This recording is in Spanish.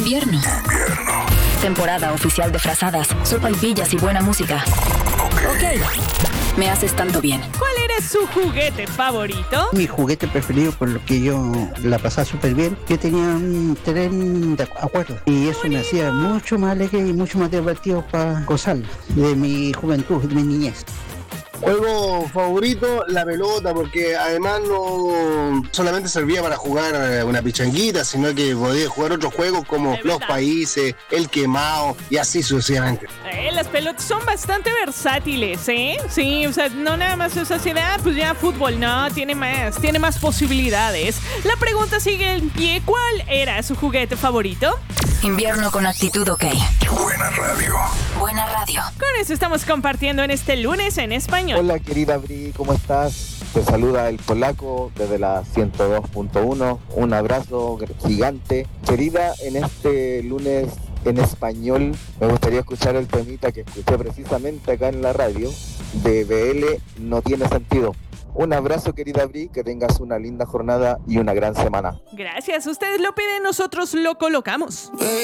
Invierno. Temporada oficial de frazadas, sopaipillas y buena música. Ok. Me haces tanto bien. ¿Cuál era su juguete favorito? Mi juguete preferido, por lo que yo la pasaba súper bien, yo tenía un tren de acuerdo y eso me hacía mucho más alegre y mucho más divertido para gozar de mi juventud, de mi niñez. Juego favorito, la pelota, porque además no solamente servía para jugar una pichanguita, sino que podía jugar otros juegos como los países, el quemado y así sucesivamente. Las pelotas son bastante versátiles, ¿eh? Sí, o sea, no nada más es así de, pues ya fútbol, no, tiene más posibilidades. La pregunta sigue en pie, ¿cuál era su juguete favorito? Invierno con actitud ok. Buena radio. Buena radio. Con eso estamos compartiendo en este lunes en español. Hola querida Bri, ¿cómo estás? Te saluda el polaco desde la 102.1. Un abrazo gigante. Querida, en este lunes en español me gustaría escuchar el temita que escuché precisamente acá en la radio de BL No Tiene Sentido. Un abrazo querida Bri, que tengas una linda jornada y una gran semana. Gracias, ustedes lo piden, nosotros lo colocamos.